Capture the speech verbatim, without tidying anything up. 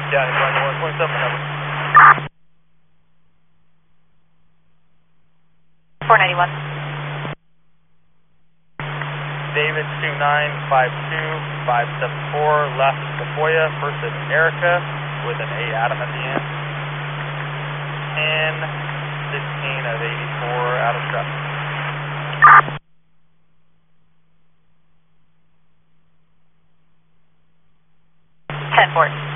Yeah, one point seven over. four ninety-one. David two nine five two five seven four left Sequoia, first at Erica with an A Adam at the end. ten sixteen of eighty-four out of traffic. ten four.